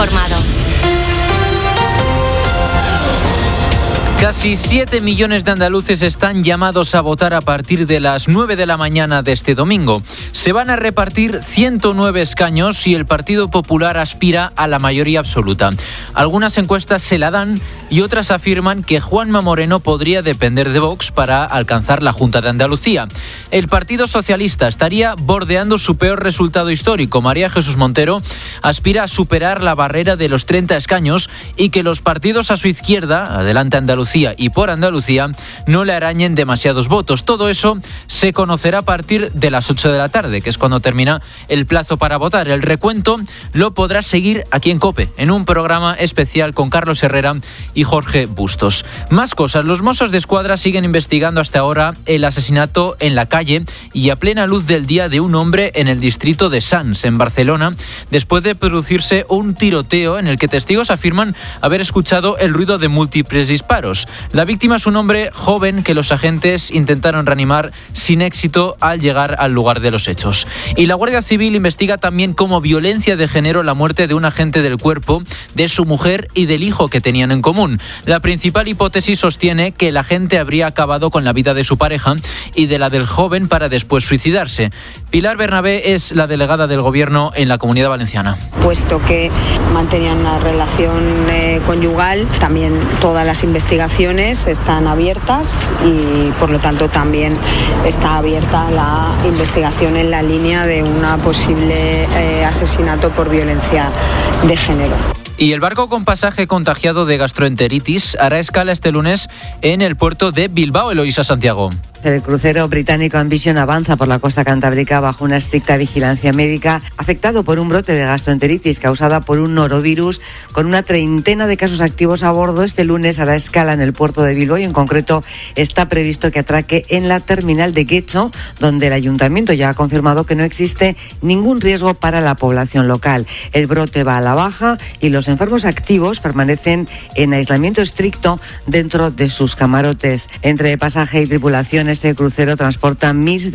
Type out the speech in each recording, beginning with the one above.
informado. Casi 7 millones de andaluces están llamados a votar a partir de las 9 de la mañana de este domingo. Se van a repartir 109 escaños y el Partido Popular aspira a la mayoría absoluta. Algunas encuestas se la dan y otras afirman que Juanma Moreno podría depender de Vox para alcanzar la Junta de Andalucía. El Partido Socialista estaría bordeando su peor resultado histórico. María Jesús Montero aspira a superar la barrera de los 30 escaños y que los partidos a su izquierda, Adelante Andalucía y Por Andalucía, no le arañen demasiados votos. Todo eso se conocerá a partir de las 8 de la tarde, que es cuando termina el plazo para votar. El recuento lo podrás seguir aquí en COPE, en un programa especial con Carlos Herrera y Jorge Bustos. Más cosas. Los Mossos de Escuadra siguen investigando hasta ahora el asesinato en la calle y a plena luz del día de un hombre en el distrito de Sants, en Barcelona, después de producirse un tiroteo en el que testigos afirman haber escuchado el ruido de múltiples disparos. La víctima es un hombre joven que los agentes intentaron reanimar sin éxito al llegar al lugar de los hechos. Y la Guardia Civil investiga también como violencia de género la muerte de un agente del cuerpo, de su mujer y del hijo que tenían en común. La principal hipótesis sostiene que el agente habría acabado con la vida de su pareja y de la del joven para después suicidarse. Pilar Bernabé es la delegada del Gobierno en la Comunidad Valenciana. Puesto que mantenían una relación conyugal, también todas las investigaciones están abiertas y por lo tanto también está abierta la investigación en la línea de una posible asesinato por violencia de género. Y el barco con pasaje contagiado de gastroenteritis hará escala este lunes en el puerto de Bilbao. Eloísa Santiago. El crucero británico Ambition avanza por la costa cantábrica bajo una estricta vigilancia médica, afectado por un brote de gastroenteritis causada por un norovirus. Con una treintena de casos activos a bordo, este lunes hará escala en el puerto de Bilbao y en concreto está previsto que atraque en la terminal de Guecho, donde el ayuntamiento ya ha confirmado que no existe ningún riesgo para la población local. El brote va a la baja y los enfermos activos permanecen en aislamiento estricto dentro de sus camarotes. Entre pasaje y tripulación, este crucero transporta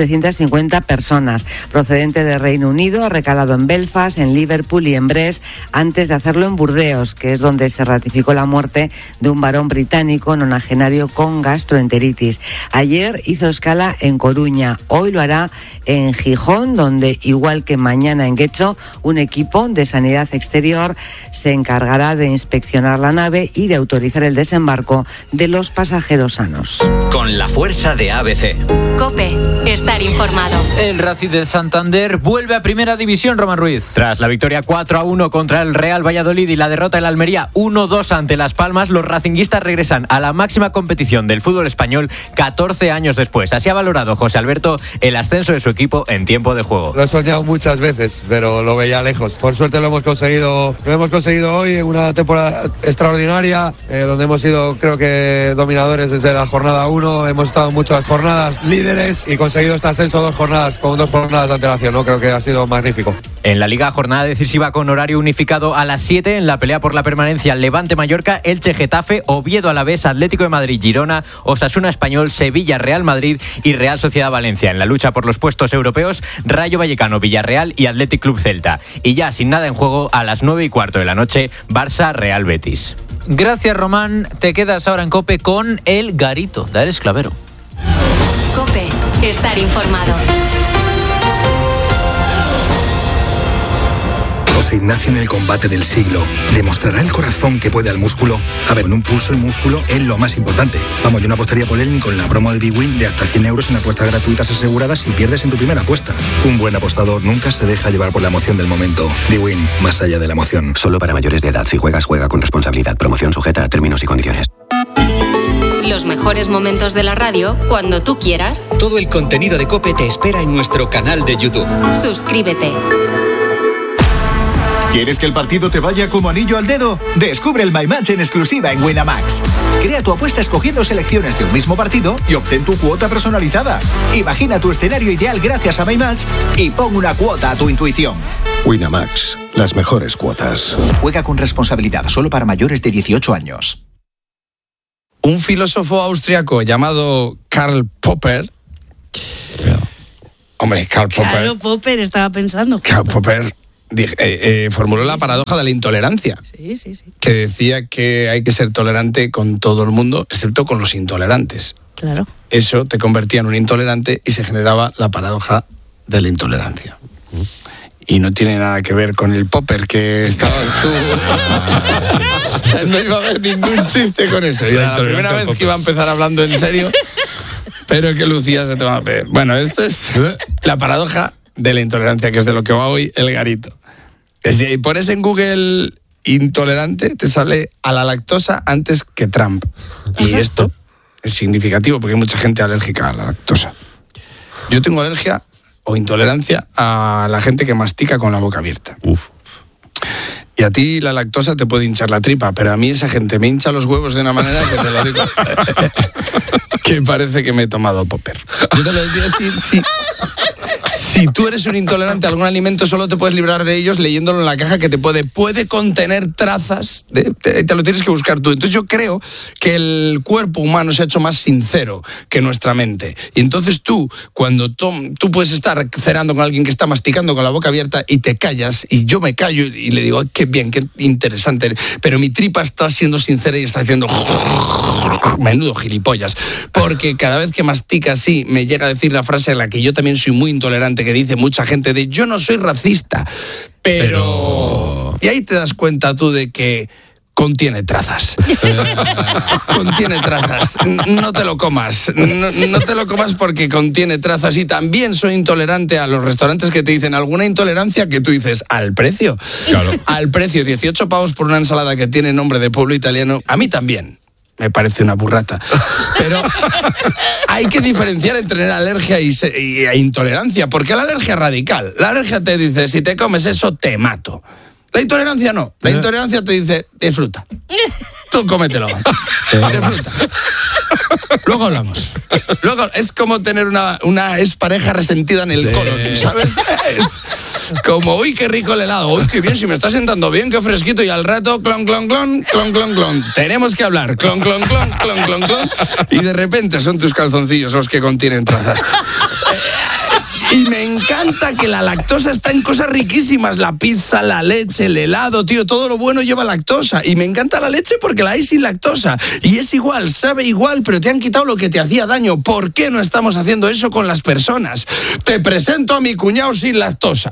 1.750 personas. Procedente de Reino Unido, ha recalado en Belfast, en Liverpool y en Brest, antes de hacerlo en Burdeos, que es donde se ratificó la muerte de un varón británico nonagenario con gastroenteritis. Ayer hizo escala en Coruña, hoy lo hará en Gijón, donde, igual que mañana en Guecho, un equipo de sanidad exterior se encargará de inspeccionar la nave y de autorizar el desembarco de los pasajeros sanos. Con la fuerza de ABC. COPE, estar informado. El Racing de Santander vuelve a Primera División, Román Ruiz. Tras la victoria 4-1 contra el Real Valladolid y la derrota en la Almería 1-2 ante Las Palmas, los racinguistas regresan a la máxima competición del fútbol español 14 años después. Así ha valorado José Alberto el ascenso de su equipo en tiempo de juego. Lo he soñado muchas veces, pero lo veía lejos. Por suerte lo hemos conseguido hoy en una temporada extraordinaria, donde hemos sido, creo que, dominadores desde la jornada 1. Hemos estado muchas jornadas líderes y conseguido este ascenso con 2 jornadas de antelación, ¿no? Creo que ha sido magnífico. En la Liga, jornada decisiva con horario unificado a las 7 en la pelea por la permanencia: Levante-Mallorca, Elche-Getafe, Oviedo-Alavés, Atlético de Madrid, Girona, Osasuna Español, Sevilla-Real Madrid y Real Sociedad-Valencia. En la lucha por los puestos europeos, Rayo Vallecano, Villarreal y Athletic Club Celta. Y ya sin nada en juego, a las 9:15 de la noche, Barça-Real Betis. Gracias, Román. Te quedas ahora en COPE con el Garito de Alex Clavero. COPE, estar informado. José Ignacio en el combate del siglo. ¿Demostrará el corazón que puede al músculo? A ver, en un pulso el músculo es lo más importante. Vamos, yo no apostaría por él ni con la promo de BWin de hasta 100 euros en apuestas gratuitas aseguradas si pierdes en tu primera apuesta. Un buen apostador nunca se deja llevar por la emoción del momento. BWin, más allá de la emoción. Solo para mayores de edad. Si juegas, juega con responsabilidad. Promoción sujeta a términos y condiciones. Los mejores momentos de la radio cuando tú quieras. Todo el contenido de COPE te espera en nuestro canal de YouTube. Suscríbete. ¿Quieres que el partido te vaya como anillo al dedo? Descubre el My Match en exclusiva en Winamax. Crea tu apuesta escogiendo selecciones de un mismo partido y obtén tu cuota personalizada. Imagina tu escenario ideal gracias a My Match y pon una cuota a tu intuición. Winamax, las mejores cuotas. Juega con responsabilidad, solo para mayores de 18 años. Un filósofo austriaco llamado Karl Popper. Hombre, Karl Popper. Claro, Popper, estaba pensando. Karl Popper formuló la paradoja de la intolerancia. Sí. Que decía que hay que ser tolerante con todo el mundo, excepto con los intolerantes. Claro. Eso te convertía en un intolerante y se generaba la paradoja de la intolerancia. Y no tiene nada que ver con el popper que estabas tú. O sea, no iba a haber ningún chiste con eso. Y era la primera vez que iba a empezar hablando en serio, pero que Lucía se toma... Bueno, esto es la paradoja de la intolerancia, que es de lo que va hoy el Garito. Que si pones en Google intolerante, te sale a la lactosa antes que Trump. Y esto es significativo porque hay mucha gente alérgica a la lactosa. Yo tengo alergia o intolerancia a la gente que mastica con la boca abierta. Y a ti la lactosa te puede hinchar la tripa, pero a mí esa gente me hincha los huevos de una manera que te lo digo, que parece que me he tomado popper. Yo te lo digo, si tú eres un intolerante a algún alimento, solo te puedes librar de ellos leyéndolo en la caja, que te puede contener trazas, te lo tienes que buscar tú. Entonces yo creo que el cuerpo humano se ha hecho más sincero que nuestra mente. Y entonces tú, cuando tú puedes estar cenando con alguien que está masticando con la boca abierta y te callas, y yo me callo y le digo, qué bien, qué interesante, pero mi tripa está siendo sincera y está haciendo menudo gilipollas, porque cada vez que mastica así me llega a decir la frase en la que yo también soy muy intolerante, que dice mucha gente de yo no soy racista, pero... Y ahí te das cuenta tú de que contiene trazas. Contiene trazas. No te lo comas. No te lo comas porque contiene trazas. Y también soy intolerante a los restaurantes que te dicen alguna intolerancia, que tú dices, ¿al precio? Claro. Al precio, 18 pavos por una ensalada que tiene nombre de pueblo italiano. A mí también me parece una burrata. Pero hay que diferenciar entre alergia e intolerancia, porque la alergia es radical. La alergia te dice, si te comes eso, te mato. La intolerancia no. La intolerancia te dice, disfruta. Tú cómetelo. Disfruta. Luego hablamos. Luego es como tener una expareja resentida en el colon, ¿sabes? Es como, uy, qué rico el helado. Uy, qué bien, si me está sentando bien, qué fresquito. Y al rato, clon, clon, clon, clon, clon, clon. Tenemos que hablar. Clon, clon, clon, clon, clon, clon. Y de repente son tus calzoncillos los que contienen trazas. Y me encanta que la lactosa está en cosas riquísimas. La pizza, la leche, el helado, tío, todo lo bueno lleva lactosa. Y me encanta la leche porque la hay sin lactosa. Y es igual, sabe igual, pero te han quitado lo que te hacía daño. ¿Por qué no estamos haciendo eso con las personas? Te presento a mi cuñado sin lactosa.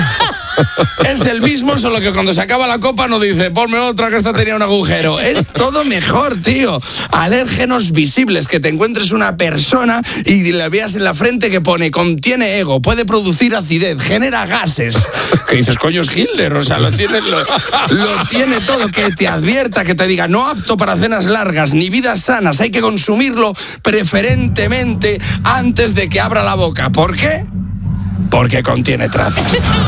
Es el mismo, solo que cuando se acaba la copa no dice, ponme otra que esta tenía un agujero. Es todo mejor, tío. Alérgenos visibles, que te encuentres una persona y le veas en la frente que pone, contiene ego, puede producir acidez, genera gases. Que dices, coño, es Hitler, o sea, lo tiene todo, que te advierta, que te diga, no apto para cenas largas, ni vidas sanas, hay que consumirlo preferentemente antes de que abra la boca. ¿Por qué? Porque contiene trazas.